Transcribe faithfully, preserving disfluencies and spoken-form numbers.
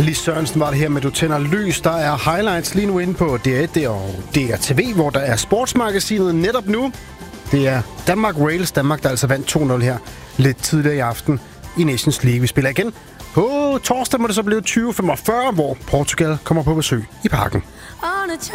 Lis Sørensen var det her med Du tænder lys. Der er highlights lige nu inde på D R et og D R T V, hvor der er sportsmagasinet netop nu. Det er Danmark-Wales. Danmark, der altså vandt to nul her lidt tidligere i aften i Nations League. Vi spiller igen på torsdag, må det så blive tyve femogfyrre, hvor Portugal kommer på besøg i Parken.